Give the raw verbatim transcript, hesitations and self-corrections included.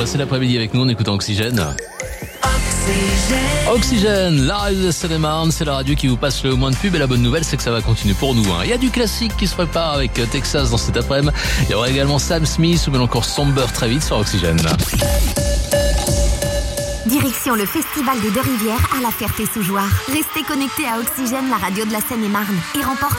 passer l'après-midi avec nous en écoutant Oxygène. Oxygène, la radio de Seine-et-Marne, c'est la radio qui vous passe le moins de pub et la bonne nouvelle c'est que ça va continuer pour nous. Hein. Il y a du classique qui se prépare avec Texas dans cet après-midi. Il y aura également Sam Smith ou bien encore Somber très vite sur Oxygène. Direction le Festival des Deux-Rivières à la Ferté-sous-Jouarre. Restez connectés à Oxygène, la radio de la Seine-et-Marne et remportez